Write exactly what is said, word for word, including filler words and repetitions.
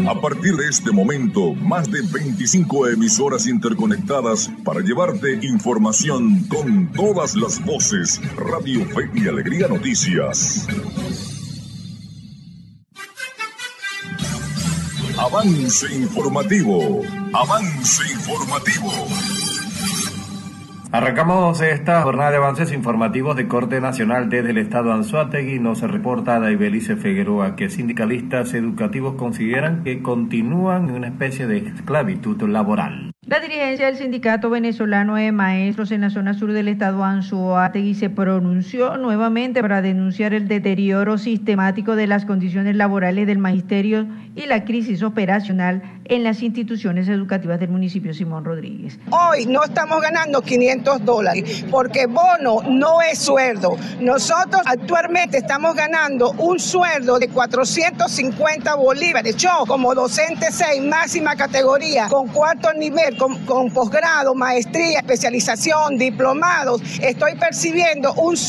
A partir de este momento, más de veinticinco emisoras interconectadas para llevarte información con todas las voces. Radio Fe y Alegría Noticias. Avance informativo. Avance informativo. Arrancamos esta jornada de avances informativos de corte nacional desde el estado Anzoátegui. Nos reporta Daibelice Figueroa que sindicalistas educativos consideran que continúan en una especie de esclavitud laboral. La dirigencia del Sindicato Venezolano de Maestros en la zona sur del estado Anzoátegui se pronunció nuevamente para denunciar el deterioro sistemático de las condiciones laborales del magisterio y la crisis operacional en las instituciones educativas del municipio Simón Rodríguez. Hoy no estamos ganando quinientos dólares porque bono no es sueldo. Nosotros actualmente estamos ganando un sueldo de cuatrocientos cincuenta bolívares. Yo como docente seis, máxima categoría, con cuarto nivel, con, con posgrado, maestría, especialización, diplomados, estoy percibiendo un